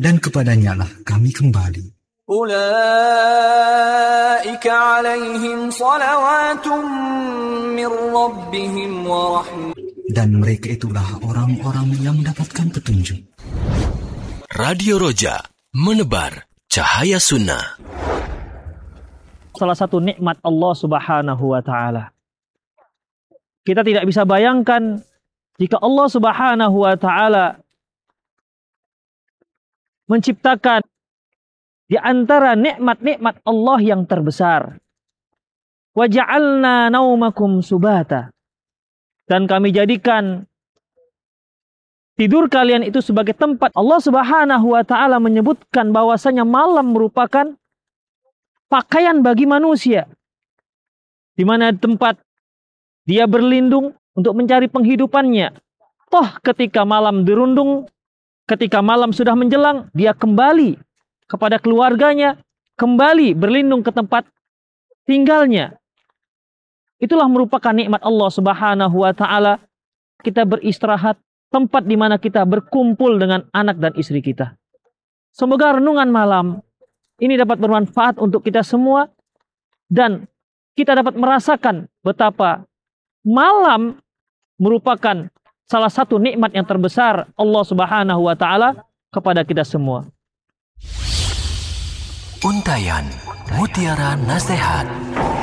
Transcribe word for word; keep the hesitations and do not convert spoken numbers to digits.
dan kepadanya lah kami kembali. Ulaika alaihim salawatun min rabbihim wa rahmah. Dan mereka itulah orang-orang yang mendapatkan petunjuk. Radio Roja, menebar cahaya sunnah. Salah satu nikmat Allah Subhanahu wa ta'ala. Kita tidak bisa bayangkan jika Allah Subhanahu wa ta'ala menciptakan di antara nikmat-nikmat Allah yang terbesar. Wa ja'alna naumakum subata. Dan kami jadikan tidur kalian itu sebagai tempat. Allah Subhanahu wa ta'ala menyebutkan bahwasanya malam merupakan pakaian bagi manusia. Di mana tempat dia berlindung untuk mencari penghidupannya. Toh ketika malam dirundung, ketika malam sudah menjelang, dia kembali kepada keluarganya, kembali berlindung ke tempat tinggalnya. Itulah merupakan nikmat Allah Subhanahu wa ta'ala. Kita beristirahat, tempat di mana kita berkumpul dengan anak dan istri kita. Semoga renungan malam ini dapat bermanfaat untuk kita semua, dan kita dapat merasakan betapa malam merupakan salah satu nikmat yang terbesar Allah Subhanahu wa ta'ala kepada kita semua. Untayan Mutiara Nasihat.